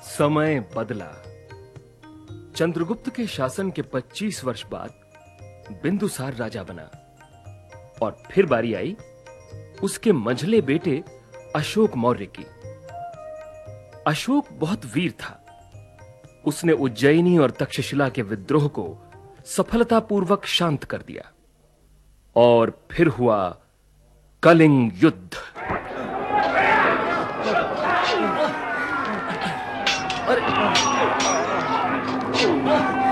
समय बदला। चंद्रगुप्त के शासन के 25 वर्ष बाद बिंदुसार राजा बना और फिर बारी आई उसके मंझले बेटे अशोक मौर्य की। अशोक बहुत वीर था। उसने उज्जैनी और तक्षशिला के विद्रोह को सफलतापूर्वक शांत कर दिया और फिर हुआ कलिंग युद्ध।